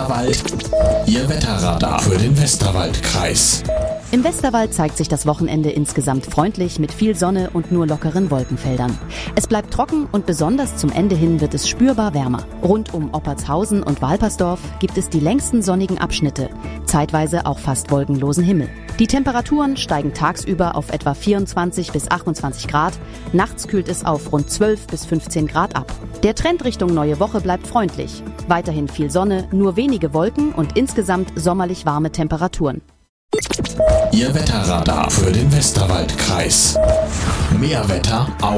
Westerwald, Ihr Wetterradar für den Westerwaldkreis. Im Westerwald zeigt sich das Wochenende insgesamt freundlich mit viel Sonne und nur lockeren Wolkenfeldern. Es bleibt trocken und besonders zum Ende hin wird es spürbar wärmer. Rund um Oppertshausen und Walpersdorf gibt es die längsten sonnigen Abschnitte, zeitweise auch fast wolkenlosen Himmel. Die Temperaturen steigen tagsüber auf etwa 24 bis 28 Grad, nachts kühlt es auf rund 12 bis 15 Grad ab. Der Trend Richtung neue Woche bleibt freundlich. Weiterhin viel Sonne, nur wenige Wolken und insgesamt sommerlich warme Temperaturen. Ihr Wetterradar für den Westerwaldkreis. Mehr Wetter auch